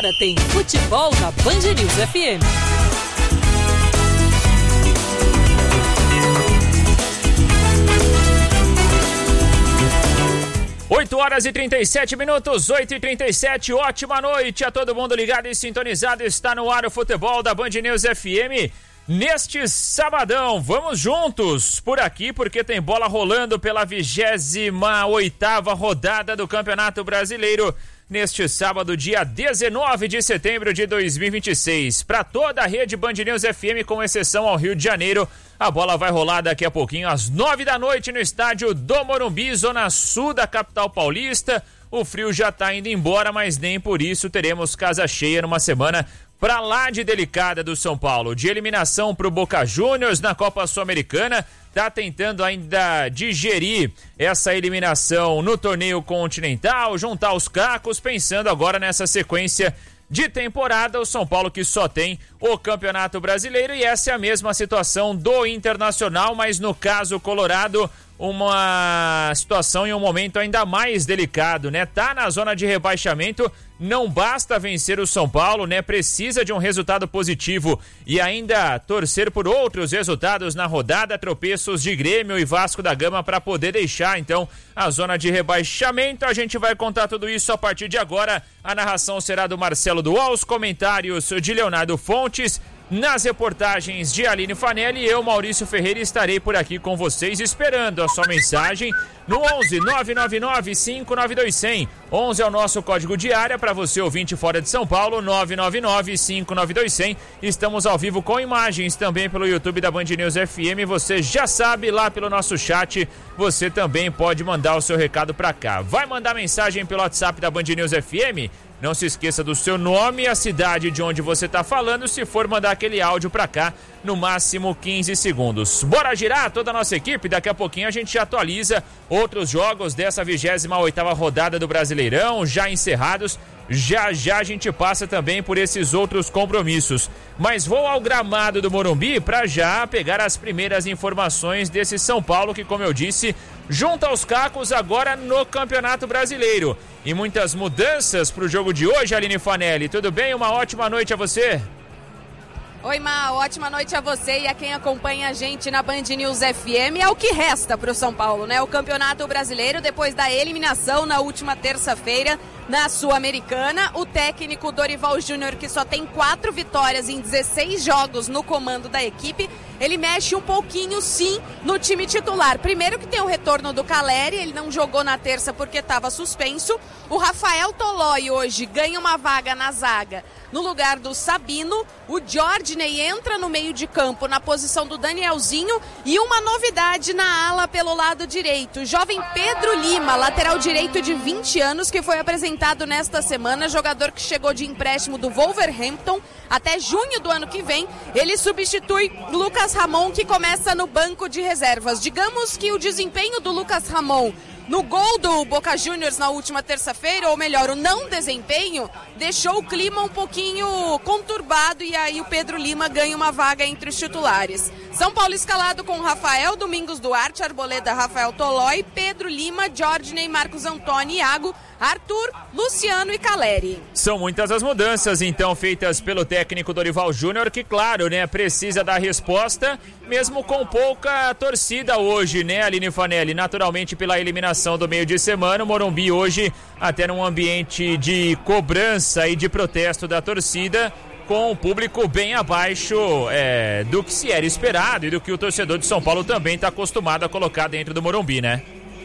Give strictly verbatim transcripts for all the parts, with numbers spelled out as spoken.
Agora tem futebol na Band News F M. oito horas e trinta e sete minutos, oito e trinta e sete, ótima noite a todo mundo ligado e sintonizado, está no ar o futebol da Band News F M, neste sabadão, vamos juntos por aqui porque tem bola rolando pela vigésima oitava rodada do Campeonato Brasileiro, neste sábado, dia dezenove de setembro de dois mil e vinte e seis, para toda a rede Band News F M, com exceção ao Rio de Janeiro. A bola vai rolar daqui a pouquinho, às nove da noite, no estádio do Morumbi, zona sul da capital paulista. O frio já tá indo embora, mas nem por isso teremos casa cheia numa semana pra lá de delicada do São Paulo. De eliminação pro Boca Juniors na Copa Sul-Americana, tá tentando ainda digerir essa eliminação no torneio continental, juntar os cacos, pensando agora nessa sequência de temporada, o São Paulo que só tem o Campeonato Brasileiro, e essa é a mesma situação do Internacional, mas no caso colorado, uma situação em um momento ainda mais delicado, né? Tá na zona de rebaixamento, não basta vencer o São Paulo, né? Precisa de um resultado positivo e ainda torcer por outros resultados na rodada, tropeços de Grêmio e Vasco da Gama para poder deixar, então, a zona de rebaixamento. A gente vai contar tudo isso a partir de agora. A narração será do Marcelo Dual, os comentários de Leonardo Fontes, nas reportagens de Aline Fanelli, e eu, Maurício Ferreira, estarei por aqui com vocês esperando a sua mensagem no onze nove nove nove cinco nove dois zero zero. onze é o nosso código de área para você ouvinte fora de São Paulo, nove nove nove cinco nove dois zero zero. Estamos ao vivo com imagens também pelo YouTube da Band News F M. Você já sabe, lá pelo nosso chat, você também pode mandar o seu recado para cá. Vai mandar mensagem pelo WhatsApp da Band News F M? Não se esqueça do seu nome e a cidade de onde você está falando, se for mandar aquele áudio para cá, no máximo quinze segundos. Bora girar toda a nossa equipe, daqui a pouquinho a gente atualiza outros jogos dessa vigésima oitava rodada do Brasileirão, já encerrados. Já já a gente passa também por esses outros compromissos. Mas vou ao gramado do Morumbi para já pegar as primeiras informações desse São Paulo que, como eu disse, junta os cacos agora no Campeonato Brasileiro. E muitas mudanças para o jogo de hoje, Aline Fanelli. Tudo bem? Uma ótima noite a você. Oi, Ma, ótima noite a você e a quem acompanha a gente na Band News F M. É o que resta para o São Paulo, né? O Campeonato Brasileiro, depois da eliminação na última terça-feira na Sul-Americana. O técnico Dorival Júnior, que só tem quatro vitórias em dezesseis jogos no comando da equipe, ele mexe um pouquinho, sim, no time titular. Primeiro que tem o retorno do Caleri, ele não jogou na terça porque estava suspenso. O Rafael Tolói hoje ganha uma vaga na zaga no lugar do Sabino. O Jordney entra no meio de campo na posição do Danielzinho. E uma novidade na ala pelo lado direito. O jovem Pedro Lima, lateral direito de vinte anos, que foi apresentado nesta semana. Jogador que chegou de empréstimo do Wolverhampton até junho do ano que vem. Ele substitui Lucas Ramon, que começa no banco de reservas. Digamos que o desempenho do Lucas Ramon no gol do Boca Juniors na última terça-feira, ou melhor, o não desempenho, deixou o clima um pouquinho conturbado e aí o Pedro Lima ganha uma vaga entre os titulares. São Paulo escalado com Rafael, Domingos Duarte, Arboleda, Rafael Tolói, Pedro Lima, Jordney, Marcos Antônio, Iago, Arthur, Luciano e Caleri. São muitas as mudanças, então, feitas pelo técnico Dorival Júnior, que, claro, né, precisa dar resposta, mesmo com pouca torcida hoje, né, Aline Fanelli? Naturalmente, pela eliminação do meio de semana, o Morumbi hoje até num ambiente de cobrança e de protesto da torcida, com o público bem abaixo é, do que se era esperado e do que o torcedor de São Paulo também está acostumado a colocar dentro do Morumbi, né?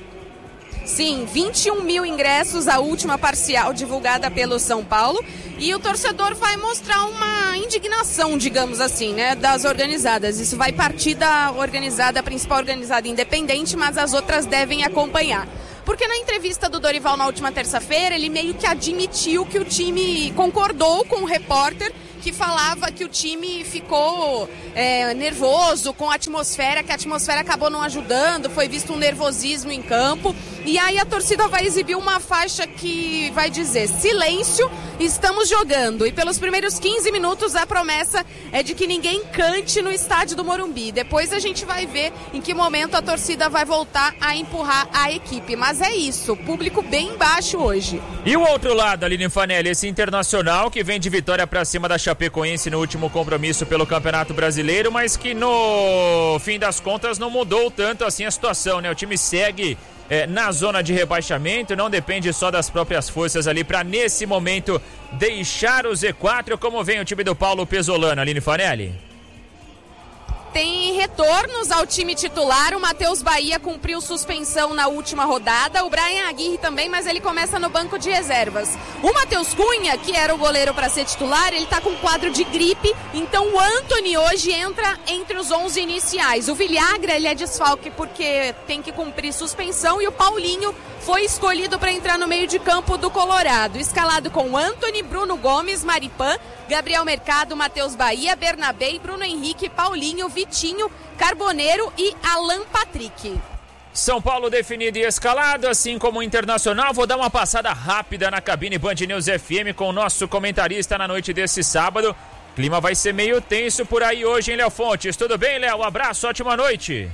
Sim, vinte e um mil ingressos, a última parcial divulgada pelo São Paulo, e o torcedor vai mostrar uma indignação, digamos assim, né, das organizadas. Isso vai partir da organizada, a principal organizada independente, mas as outras devem acompanhar. Porque na entrevista do Dorival na última terça-feira, ele meio que admitiu que o time concordou com o repórter que falava que o time ficou é, nervoso com a atmosfera, que a atmosfera acabou não ajudando, foi visto um nervosismo em campo. E aí a torcida vai exibir uma faixa que vai dizer: silêncio, estamos jogando. E pelos primeiros quinze minutos a promessa é de que ninguém cante no estádio do Morumbi. Depois a gente vai ver em que momento a torcida vai voltar a empurrar a equipe. Mas é isso, público bem baixo hoje. E o outro lado, Aline Fanelli, esse Internacional que vem de vitória para cima da Chapecoense no último compromisso pelo Campeonato Brasileiro, mas que no fim das contas não mudou tanto assim a situação, né? O time segue É, na zona de rebaixamento, não depende só das próprias forças ali para nesse momento deixar o Z quatro. Como vem o time do Paulo Pesolano, Aline Fanelli? Tem retornos ao time titular. O Matheus Bahia cumpriu suspensão na última rodada. O Brian Aguirre também, mas ele começa no banco de reservas. O Matheus Cunha, que era o goleiro para ser titular, ele tá com quadro de gripe. Então o Antony hoje entra entre os onze iniciais. O Villagra, ele é desfalque porque tem que cumprir suspensão. E o Paulinho foi escolhido para entrar no meio de campo do Colorado. Escalado com Antony, Bruno Gomes, Maripan, Gabriel Mercado, Matheus Bahia, Bernabé, Bruno Henrique, Paulinho, Vitinho, Carboneiro e Alan Patrick. São Paulo definido e escalado, assim como o Internacional. Vou dar uma passada rápida na cabine Band News F M com o nosso comentarista na noite desse sábado. O clima vai ser meio tenso por aí hoje, hein, Léo Fontes? Tudo bem, Léo? Um abraço, ótima noite.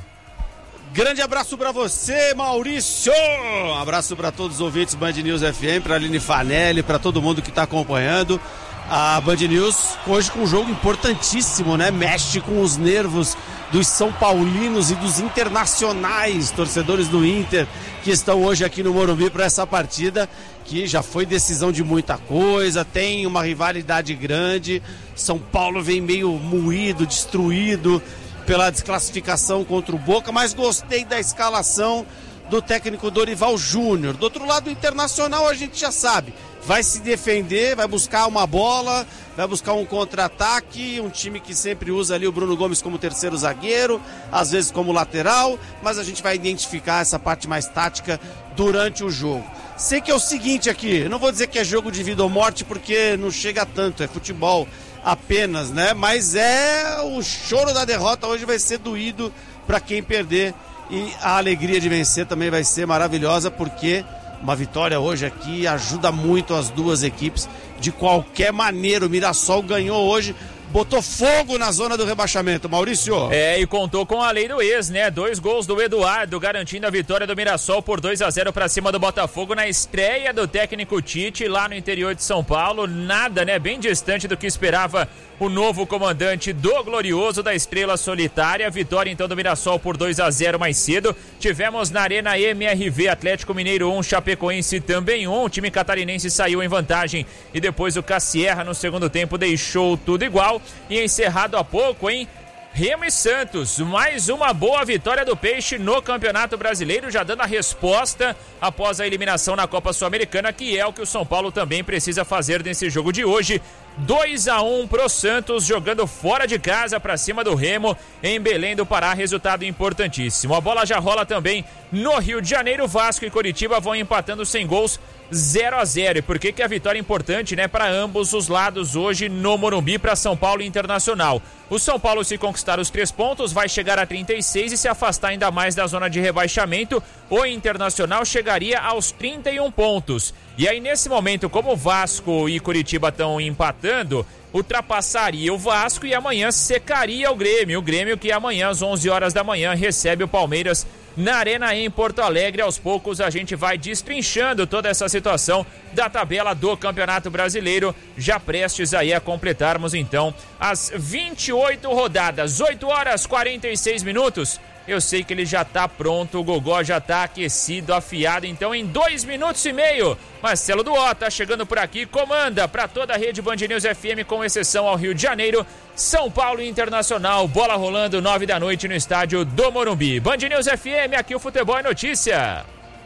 Grande abraço pra você, Maurício! Um abraço pra todos os ouvintes Band News F M, pra Aline Fanelli, pra todo mundo que tá acompanhando a Band News, hoje com um jogo importantíssimo, né? Mexe com os nervos dos São Paulinos e dos internacionais, torcedores do Inter, que estão hoje aqui no Morumbi para essa partida, que já foi decisão de muita coisa, tem uma rivalidade grande. São Paulo vem meio moído, destruído pela desclassificação contra o Boca, mas gostei da escalação do técnico Dorival Júnior. Do outro lado, o Internacional, a gente já sabe, vai se defender, vai buscar uma bola, vai buscar um contra-ataque, um time que sempre usa ali o Bruno Gomes como terceiro zagueiro, às vezes como lateral, mas a gente vai identificar essa parte mais tática durante o jogo. Sei que é o seguinte aqui, eu não vou dizer que é jogo de vida ou morte, porque não chega tanto, é futebol apenas, né? Mas é o choro da derrota hoje vai ser doído para quem perder, e a alegria de vencer também vai ser maravilhosa, porque uma vitória hoje aqui ajuda muito as duas equipes de qualquer maneira. O Mirassol ganhou hoje, botou fogo na zona do rebaixamento, Maurício. É, e contou com a lei do ex, né? Dois gols do Eduardo, garantindo a vitória do Mirassol por dois a zero para cima do Botafogo na estreia do técnico Tite lá no interior de São Paulo. Nada, né? Bem distante do que esperava o novo comandante do Glorioso da Estrela Solitária. Vitória então do Mirassol por dois a zero mais cedo. Tivemos na Arena M R V Atlético Mineiro um, Chapecoense também um. O time catarinense saiu em vantagem e depois o Cassierra no segundo tempo deixou tudo igual. E encerrado há pouco, hein? Remo e Santos, mais uma boa vitória do Peixe no Campeonato Brasileiro, já dando a resposta após a eliminação na Copa Sul-Americana, que é o que o São Paulo também precisa fazer nesse jogo de hoje. dois a um pro Santos, jogando fora de casa para cima do Remo em Belém do Pará, resultado importantíssimo. A bola já rola também no Rio de Janeiro. Vasco e Coritiba vão empatando sem gols, zero a zero. E por que que a vitória é importante, né, para ambos os lados hoje no Morumbi, para São Paulo e Internacional? O São Paulo, se conquistar os três pontos, vai chegar a trinta e seis e se afastar ainda mais da zona de rebaixamento. O Internacional chegaria aos trinta e um pontos. E aí, nesse momento, como o Vasco e Coritiba estão empatando, ultrapassaria o Vasco e amanhã secaria o Grêmio. O Grêmio que amanhã, às onze horas da manhã, recebe o Palmeiras na Arena em Porto Alegre. Aos poucos a gente vai destrinchando toda essa situação da tabela do Campeonato Brasileiro, já prestes aí a completarmos então as vinte e oito rodadas. Oito horas e quarenta e seis minutos. Eu sei que ele já tá pronto, o Gogó já tá aquecido, afiado, então em dois minutos e meio, Marcelo Duó tá chegando por aqui, comanda para toda a rede Band News F M, com exceção ao Rio de Janeiro, São Paulo e Internacional, bola rolando, nove da noite no estádio do Morumbi. Band News F M, aqui o futebol é notícia.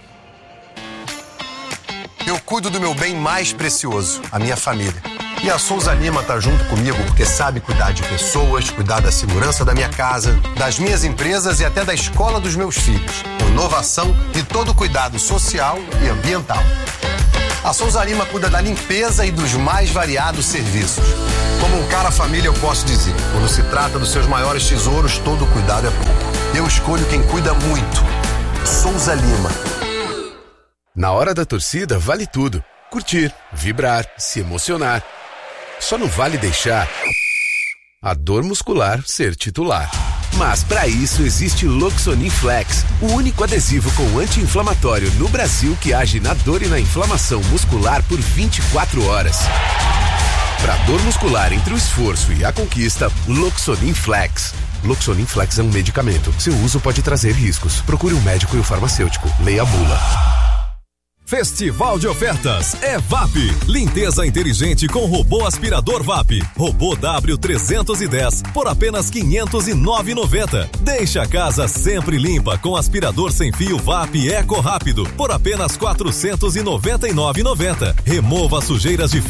Eu cuido do meu bem mais precioso, a minha família. E a Souza Lima tá junto comigo porque sabe cuidar de pessoas, cuidar da segurança da minha casa, das minhas empresas e até da escola dos meus filhos. Com inovação e todo cuidado social e ambiental. A Souza Lima cuida da limpeza e dos mais variados serviços. Como um cara família, eu posso dizer, quando se trata dos seus maiores tesouros, todo cuidado é pouco. Eu escolho quem cuida muito. Souza Lima. Na hora da torcida, vale tudo. Curtir, vibrar, se emocionar. Só não vale deixar a dor muscular ser titular. Mas para isso existe Loxonin Flex, o único adesivo com anti-inflamatório no Brasil que age na dor e na inflamação muscular por vinte e quatro horas. Para dor muscular entre o esforço e a conquista, Loxonin Flex. Loxonin Flex é um medicamento. Seu uso pode trazer riscos. Procure um médico e o farmacêutico. Leia a bula. Festival de ofertas é V A P. Limpeza inteligente com robô aspirador V A P. Robô W trezentos e dez por apenas quinhentos e nove reais e noventa centavos. Deixa a casa sempre limpa com aspirador sem fio V A P Eco Rápido por apenas quatrocentos e noventa e nove reais e noventa centavos. Remova sujeiras de